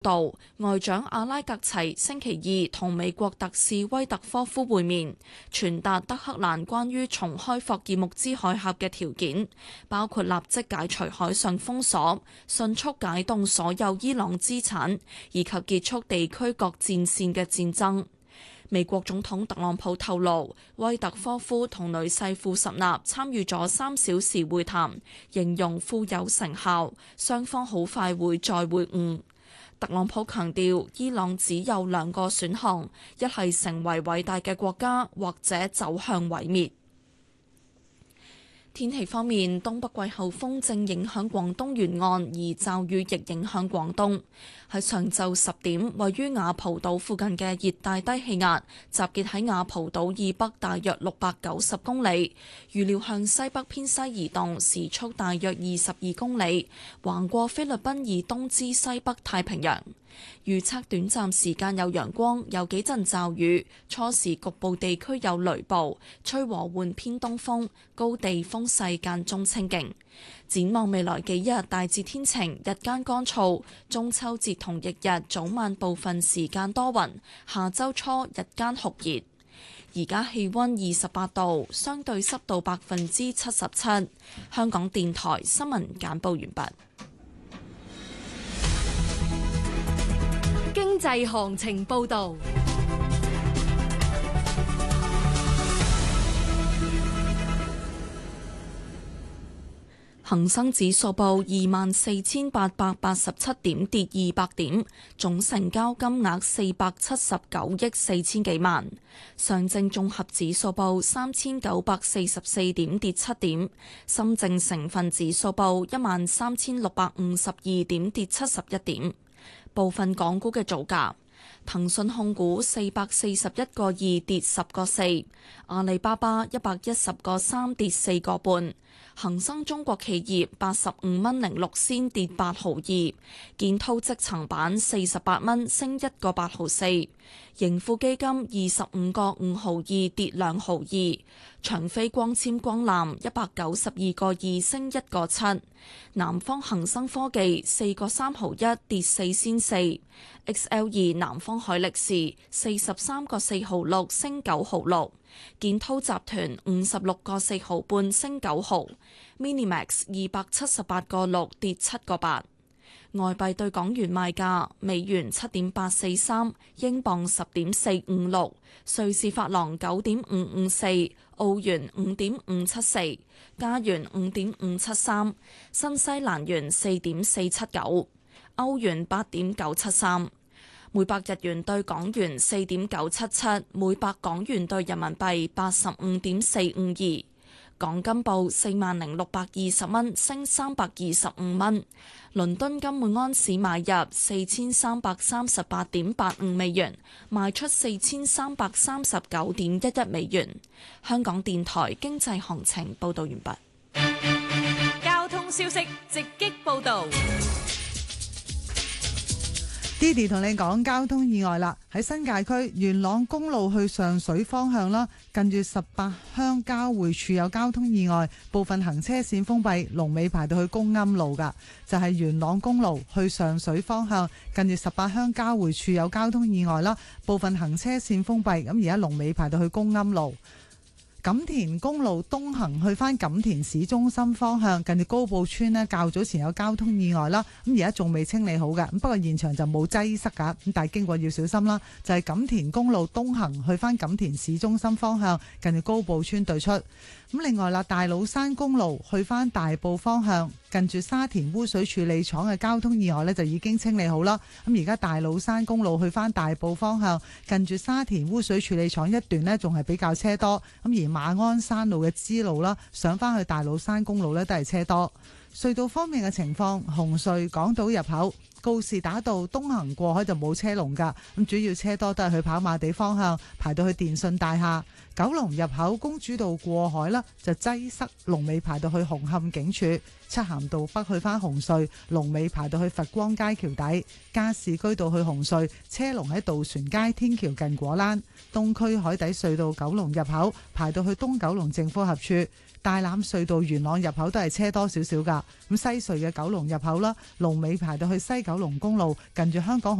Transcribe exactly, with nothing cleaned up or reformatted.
道，外長阿拉格齊星期二同美國特使威特科夫會面，傳達德黑蘭關於重開霍爾木茲海峽嘅條件，包括立即解除海上封鎖、迅速解凍所有伊朗資產，以及結束地區各戰線嘅戰爭。美國總統特朗普透露，威特科夫同女婿庫什納參與咗三小時會談，形容富有成效，雙方好快會再會晤。特朗普強調，伊朗只有兩個選項，一係成為偉大嘅國家，或者走向毀滅。天氣方面，東北季候風正影響廣東沿岸，而驟雨亦影響廣東。喺上晝十點，位於雅蒲島附近嘅熱帶低氣壓集結喺雅蒲島以北大約六百九十公里，預料向西北偏西移動，時速大約二十二公里，橫過菲律賓以東至西北太平洋。預測短暫時間有陽光，有幾陣驟雨，初時局部地區有雷暴，吹和緩偏東風，高地風勢間中清勁。展望未來幾日，大致天晴，日間乾燥，中秋節同翌日早晚部分時間多雲，下周初日間酷熱。而家氣溫二十八度，相對濕度百分之七十七。香港電台新聞簡報完畢。 經濟行情報道。 恒生指數報二萬四千八百八十七點，跌二百點，總成交金額四百七十九億四千幾萬。上證綜合指數報三千九百四十四點，跌七點。深證成分指數報一萬三千六百五十二點，跌七十一點。部分港股嘅造價：騰訊控股四百四十一個二，跌十個四；阿里巴巴一百一十個三，跌四個半；恒生中國企業八十五蚊零六仙，跌八毫二；建滔積層板四十八蚊，升一個八毫四；盈富基金二十五個五毫二，跌兩毫二；長飛光纖光纜一百九十二個二，升一個七；南方恒生科技四個三毫一，跌四仙四；X L 二南方海力士四十三個四毫六，升九毫六；建滔集團五十六個四毫半，升九毫；Minimax 二百七十八個六，跌七個八。外幣對港元賣價：美元七點八四三，英鎊十點四五六，瑞士法郎九點五五四，澳元五點五七四，加元五點五七三，新西蘭元四點四七九，歐元八點九七三。每百日元對港元四點九七七，每百港元對人民幣八十五點四五二。港金報四萬零六百二十蚊，升三百二十五蚊。倫敦金每安士買入四千三百三十八點八五美元，賣出四千三百三十九點一一美元。香港電台經濟行情報道完畢。 交通消息直擊報道。 Didi 同你講交通意外啦，喺新界區元朗公路去上水方向啦，近住十八鄉交匯處有交通意外，部分行車線封閉，龍尾排到去公庵路噶，就係、是、元朗公路去上水方向，近住十八鄉交匯處有交通意外啦，部分行車線封閉，咁而家龍尾排到去公庵路。錦田公路東行去返錦田市中心方向，近住高埔村呢，較早前有交通意外啦，咁而家仲未清理好嘅，咁不過現場就冇擠塞噶，咁但係經過要小心啦。就係錦田公路東行去返錦田市中心方向，近住高埔村對出。咁另外啦，大老山公路去返大埔方向，近住沙田污水處理廠嘅交通意外呢，就已經清理好啦。咁而家大老山公路去返大埔方向，近住沙田污水處理廠一段呢，仲係比較車多。咁而馬鞍山路嘅支路啦，上返去大老山公路呢，都係車多。隧道方面嘅情況，紅隧港島入口告士打道東行過海就冇車龍噶，咁主要車多都係去跑馬地方向，排到去電信大廈。九龍入口公主道過海啦，就擠塞，龍尾排到去紅磡警署。漆咸道北去返紅隧，龍尾排到去佛光街橋底。加士居道去紅隧，車龍喺渡船街天橋近果欄。東區海底隧道九龍入口排到去東九龍政府合署。大欖隧道元朗入口都係車多少少噶，咁西隧嘅九龍入口啦，龍尾排到去西九九龍公路近住香港